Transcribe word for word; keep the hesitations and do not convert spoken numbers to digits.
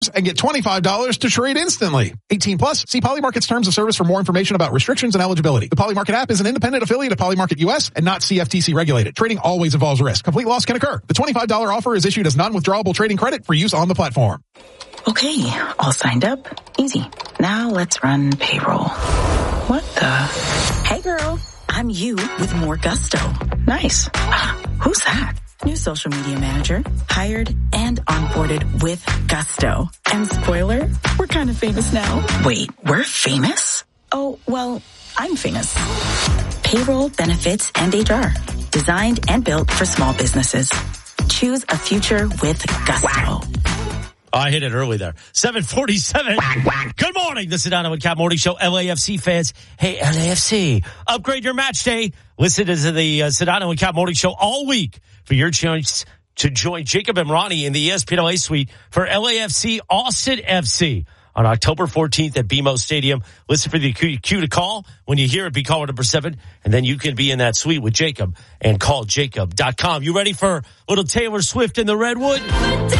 and get twenty-five dollars to trade instantly. eighteen plus, see Polymarket's terms of service for more information about restrictions and eligibility. The Polymarket app is an independent affiliate of Polymarket U S and not C F T C regulated. Trading always involves risk. Complete loss can occur. The twenty-five dollars offer is issued as non-withdrawable trading credit for use on the platform. Okay, all signed up. Easy. Now let's run payroll. What the? Hey girl, I'm you with more gusto. Nice. Who's that? New social media manager, hired and onboarded with gusto. And spoiler, we're kind of famous now. Wait, we're famous? Oh, well, I'm famous. Payroll, benefits, and H R. Designed and built for small businesses. Choose a future with gusto. Wow. Oh, I hit it early there. seven forty-seven. Whack, whack. Good morning. The Sedano and Cat Morning Show. L A F C fans. Hey, L A F C. Upgrade your match day. Listen to the uh, Sedano and Cat Morning Show all week for your chance to join Jacob and Ronnie in the E S P N L A suite for L A F C Austin F C on October fourteenth at B M O Stadium. Listen for the cue to call. When you hear it, be caller number seven, and then you can be in that suite with Jacob and call jacob dot com. You ready for little Taylor Swift in the Redwood?